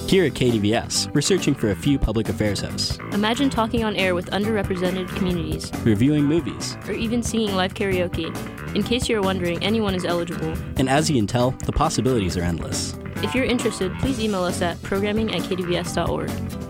Here at KDVS, we're searching for a few public affairs hosts, Imagine talking on air with underrepresented communities, reviewing movies, or even singing live karaoke. In case you're wondering, anyone is eligible. and as you can tell, the possibilities are endless. If you're interested, please email us at programming@kdvs.org.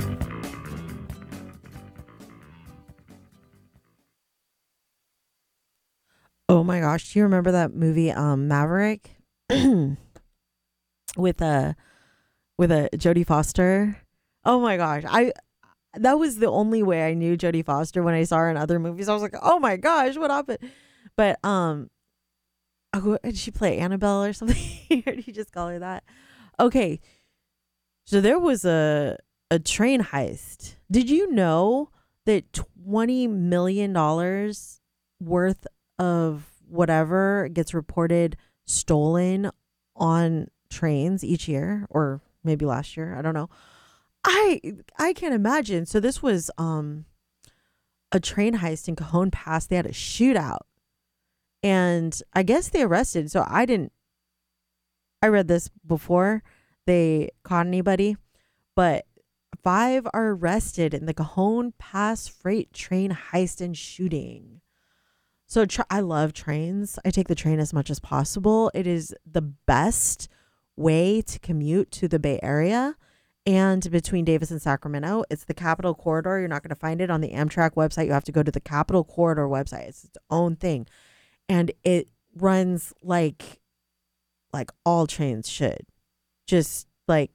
Oh my gosh, do you remember that movie Maverick with a Jodie Foster? Oh my gosh, that was the only way I knew Jodie Foster when I saw her in other movies. I was like, "Oh my gosh, what happened?" But did she play Annabelle or something? Or did you just call her that? Okay. So there was a train heist. Did you know that $20 million worth of whatever gets reported stolen on trains each year, or maybe last year? I don't know. I can't imagine. So this was a train heist in Cajon Pass. They had a shootout. And I guess they arrested. So I read this before they caught anybody, but 5 are arrested in the Cajon Pass freight train heist and shooting. So I love trains. I take the train as much as possible. It is the best way to commute to the Bay Area and between Davis and Sacramento. It's the Capital Corridor. You're not going to find it on the Amtrak website. You have to go to the Capital Corridor website. It's its own thing. And it runs like all trains should. Just like,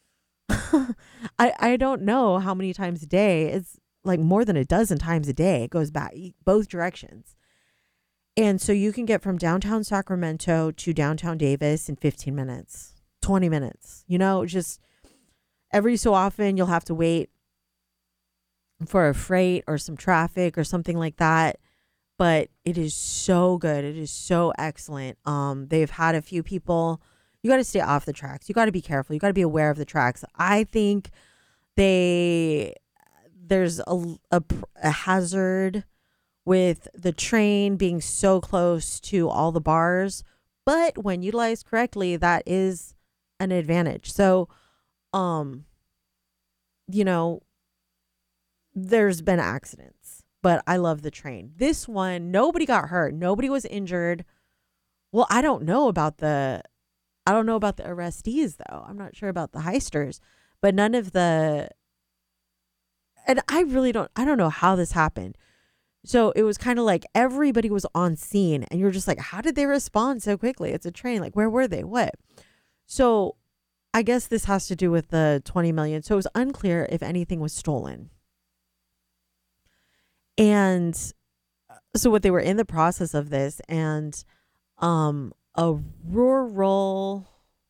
I don't know how many times a day. It's like more than a dozen times a day. It goes back both directions. And so you can get from downtown Sacramento to downtown Davis in 15 minutes, 20 minutes. Just every so often you'll have to wait for a freight or some traffic or something like that. But it is so good. It is so excellent. They've had a few people. You got to stay off the tracks. You got to be careful. You got to be aware of the tracks. I think there's a hazard with the train being so close to all the bars, but when utilized correctly, that is an advantage. So, there's been accidents, but I love the train. This one, nobody got hurt. Nobody was injured. Well, I don't know about the arrestees though. I'm not sure about the heisters, but none of the, and I don't know how this happened. So it was kind of like everybody was on scene and you're just like, how did they respond so quickly? It's a train. Like, where were they? What? So I guess this has to do with the 20 million. So it was unclear if anything was stolen. And so what they were in the process of this, and a rural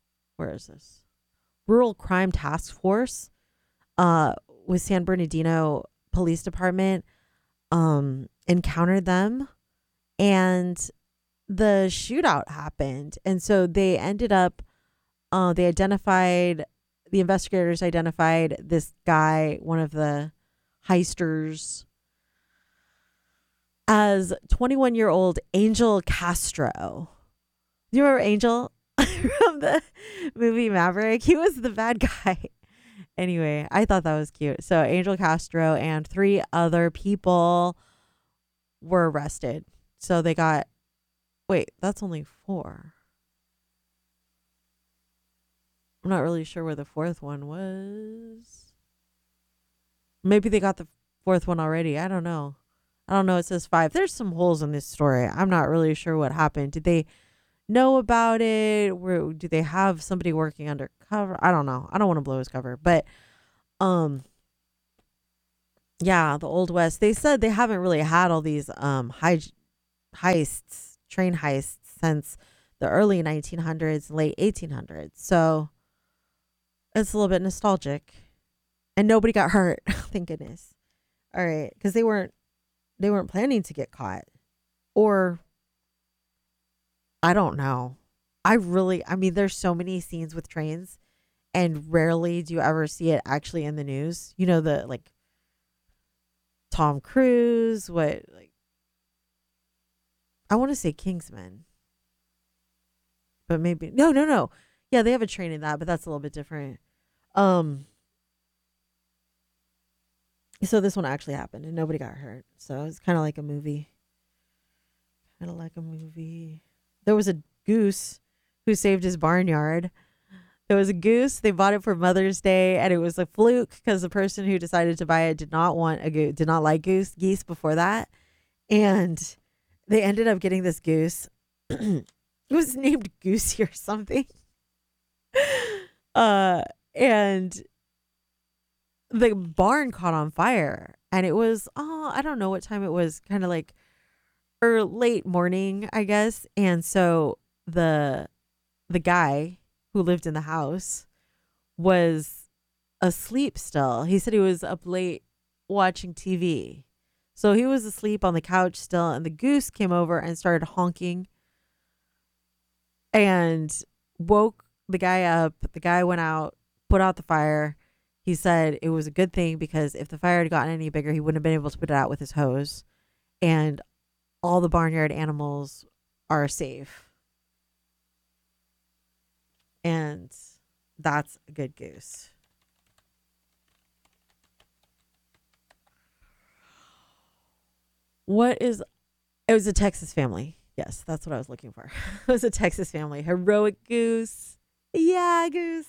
crime task force with San Bernardino Police Department encountered them, and the shootout happened. And so they ended up the investigators identified this guy, one of the heisters, as 21-year-old Angel Castro. Do you remember Angel from the movie Maverick? He was the bad guy. Anyway, I thought that was cute. So Angel Castro and 3 other people were arrested. So they got, that's only 4. I'm not really sure where the 4th one was. Maybe they got the 4th one already. I don't know. It says 5. There's some holes in this story. I'm not really sure what happened. Did they know about it? Do they have somebody working undercover? I don't know. I don't want to blow his cover. But yeah, the Old West. They said they haven't really had all these heists, train heists, since the early 1900s, late 1800s. So it's a little bit nostalgic. And nobody got hurt. Thank goodness. All right, because they weren't planning to get caught. Or I don't know. There's so many scenes with trains, and rarely do you ever see it actually in the news. Tom Cruise, I want to say Kingsman. But maybe, no. Yeah, they have a train in that, but that's a little bit different. Um, so this one actually happened and nobody got hurt. So it's kind of like a movie. Kind of like a movie. There was a goose who saved his barnyard. There was a goose. They bought it for Mother's Day, and it was a fluke because the person who decided to buy it did not want a goose, did not like geese before that, and they ended up getting this goose. It was named Goosey or something. And the barn caught on fire, and it was I don't know what time it was, kind of like or late morning, I guess. And so the guy who lived in the house was asleep still. He said he was up late watching TV. So he was asleep on the couch still, and the goose came over and started honking and woke the guy up. The guy went out, put out the fire. He said it was a good thing because if the fire had gotten any bigger, he wouldn't have been able to put it out with his hose. And all the barnyard animals are safe. And that's a good goose. It was a Texas family. Yes, that's what I was looking for. It was a Texas family. Heroic goose. Yeah, goose.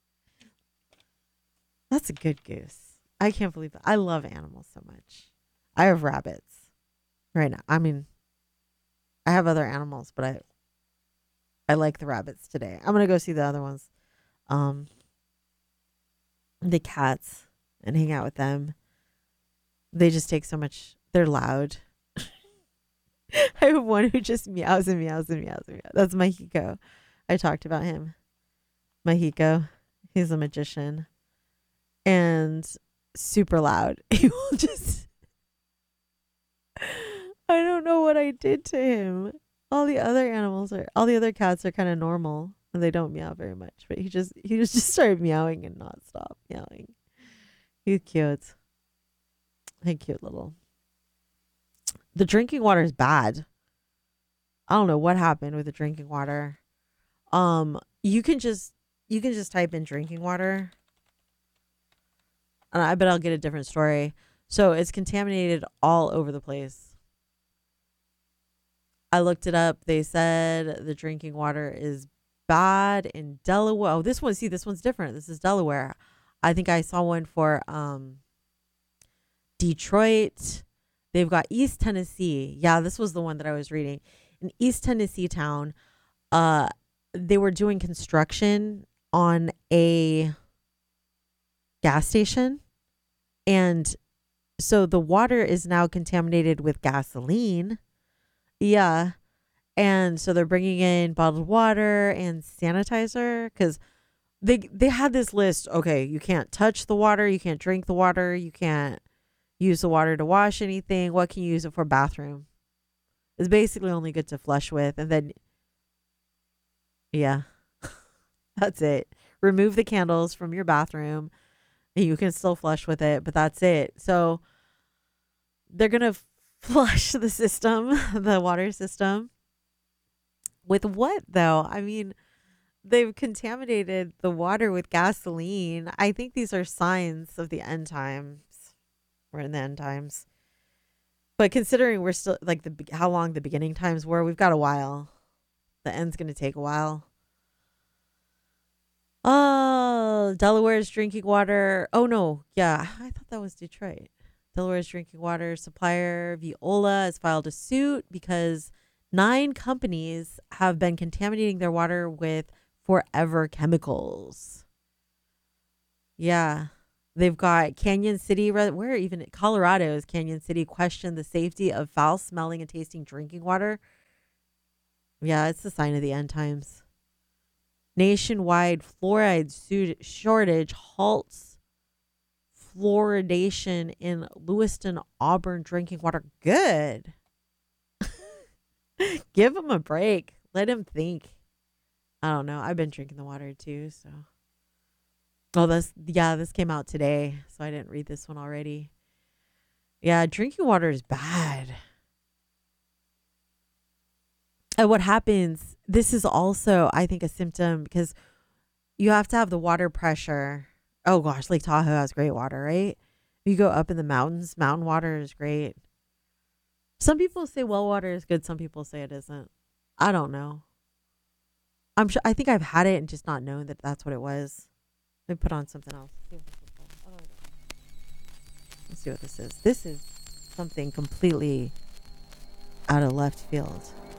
That's a good goose. I can't believe it. I love animals so much. I have rabbits right now. I mean, I have other animals, but I like the rabbits today. I'm gonna go see the other ones. The cats, and hang out with them. They just take so much. They're loud. I have one who just meows and meows and meows and meows. That's Mahiko. I talked about him. Mahiko. He's a magician. And super loud. He will just I don't know what I did to him. All the other cats are kind of normal and they don't meow very much, but he just started meowing and not stop meowing. He's cute. Hey, cute little. The drinking water is bad. I don't know what happened with the drinking water. You can just type in drinking water, and I bet I'll get a different story. So it's contaminated all over the place. I looked it up. They said the drinking water is bad in Delaware. Oh, this one's different. This is Delaware. I think I saw one for Detroit. They've got East Tennessee. Yeah, this was the one that I was reading. In East Tennessee town, they were doing construction on a gas station. And so the water is now contaminated with gasoline. Yeah. And so they're bringing in bottled water and sanitizer because they had this list. Okay, you can't touch the water. You can't drink the water. You can't use the water to wash anything. What can you use it for? Bathroom. It's basically only good to flush with. And then, yeah, that's it. Remove the candles from your bathroom. And you can still flush with it, but that's it. So they're going to flush the system, the water system. With what, though? I mean, they've contaminated the water with gasoline. I think these are signs of the end times. We're in the end times. But considering we're still, like, how long the beginning times were, we've got a while. The end's going to take a while. Oh, Delaware's drinking water. Oh, no. Yeah, I thought that was Detroit. Delaware's drinking water supplier, Veolia, has filed a suit because 9 companies have been contaminating their water with forever chemicals. Yeah. They've got Canyon City, where even Colorado's Canyon City questioned the safety of foul smelling and tasting drinking water. Yeah, it's the sign of the end times. Nationwide fluoride shortage halts fluoridation in Lewiston, Auburn drinking water. Good. Give him a break. Let him think. I don't know. I've been drinking the water too, so. Oh, this came out today, so I didn't read this one already. Yeah, drinking water is bad. And what happens, this is also, I think, a symptom because you have to have the water pressure Oh gosh, Lake Tahoe has great water, right? You go up in the mountains, mountain water is great. Some people say well water is good. Some people say it isn't. I don't know. I'm sure. I think I've had it and just not known that that's what it was. Let me put on something else. See what this is called. Oh, let's see what this is. This is something completely out of left field.